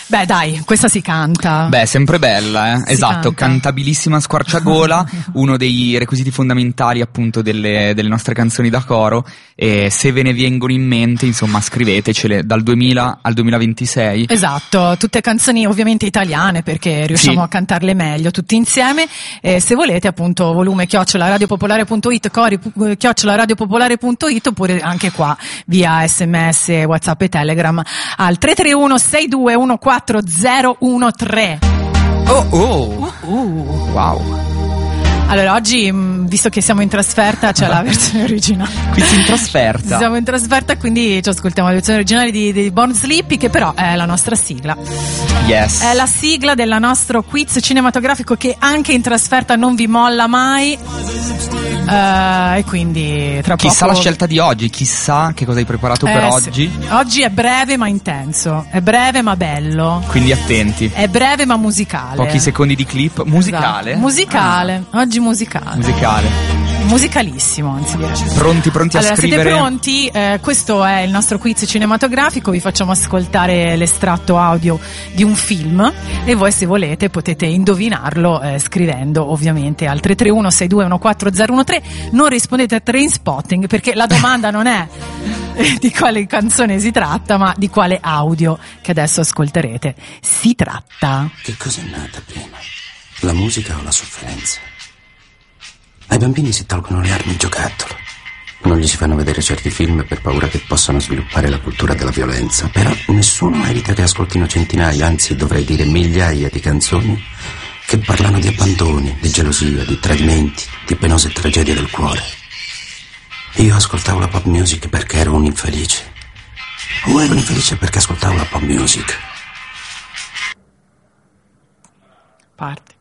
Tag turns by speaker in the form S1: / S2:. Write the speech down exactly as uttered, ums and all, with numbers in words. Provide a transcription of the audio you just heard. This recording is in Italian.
S1: Beh dai, questa si canta.
S2: Beh, sempre bella, eh? Esatto,
S1: canta.
S2: Cantabilissima a squarciagola, uno dei requisiti fondamentali appunto delle, delle nostre canzoni da coro, e se ve ne vengono in mente, insomma, scrivetecele dal duemila al duemilaventisei.
S1: Esatto, tutte canzoni ovviamente italiane, perché riusciamo
S2: Sì.
S1: a cantarle meglio tutti insieme. E se volete appunto volume chiocciola radiopopolare punto it, cori chiocciola radiopopolare punto it, oppure anche qua via sms, whatsapp e telegram al tre tre uno sei due uno quattro zero uno tre.
S2: Oh oh!
S1: Uh, uh.
S2: Wow!
S1: Allora oggi, mh, visto che siamo in trasferta, c'è la versione originale.
S2: Qui in trasferta.
S1: Siamo in trasferta, quindi ci ascoltiamo la versione originale di, di Born Sleepy, che però è la nostra sigla.
S2: Yes.
S1: È la sigla del nostro quiz cinematografico che anche in trasferta non vi molla mai. Uh, e quindi tra
S2: Chissà
S1: poco...
S2: la scelta di oggi, chissà che cosa hai preparato
S1: eh,
S2: per
S1: sì.
S2: oggi.
S1: Oggi è breve ma intenso, è breve ma bello,
S2: Quindi attenti.
S1: è breve ma musicale.
S2: Pochi secondi di clip. Musicale?
S1: Esatto. Musicale,
S2: Ah.
S1: oggi musicale.
S2: Musicale.
S1: Musicalissimo, anzi direi.
S2: Pronti, pronti
S1: Allora,
S2: a scrivere?
S1: siete pronti? Eh, questo è il nostro quiz cinematografico, vi facciamo ascoltare l'estratto audio di un film e voi, se volete, potete indovinarlo eh, scrivendo ovviamente al tre tre uno sei due uno quattro zero uno tre. Non rispondete a Trainspotting, perché la domanda non è di quale canzone si tratta, ma di quale audio che adesso ascolterete si tratta.
S3: Che cosa è nata prima? La musica o la sofferenza? Ai bambini si tolgono le armi giocattolo. Non gli si fanno vedere certi film per paura che possano sviluppare la cultura della violenza. Però nessuno evita che ascoltino centinaia, anzi dovrei dire migliaia di canzoni che parlano di abbandoni, di gelosia, di tradimenti, di penose tragedie del cuore. Io ascoltavo la pop music perché ero un infelice. O ero infelice perché ascoltavo la pop music.
S1: Parte.